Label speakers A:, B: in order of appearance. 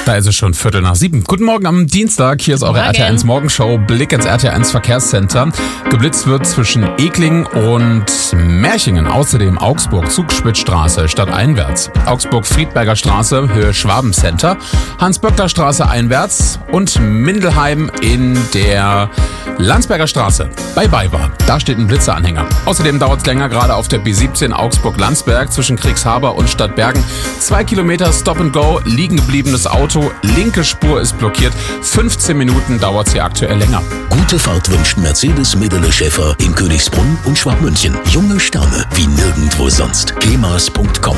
A: Da ist es schon 6:15. Guten Morgen am Dienstag. Hier ist eure RTL1 Morgenshow. Blick ins RTL1 Verkehrscenter. Geblitzt wird zwischen Egling und Märchingen. Außerdem Augsburg, Zugspitzstraße, stadteinwärts. Augsburg, Friedberger Straße, Höhe Schwabencenter. Hans-Böckler-Straße einwärts. Und Mindelheim in der Landsberger Straße bei Baywa. Da steht ein Blitzeranhänger. Außerdem dauert es länger, gerade auf der B17 Augsburg-Landsberg zwischen Kriegshaber und Stadtbergen. 2 Kilometer Stop and Go, liegen gebliebenes Auto, linke Spur ist blockiert. 15 Minuten dauert es hier aktuell länger.
B: Gute Fahrt wünscht Mercedes Medele Schäfer in Königsbrunn und Schwabmünchen. Junge Sterne wie nirgendwo sonst. kemas.com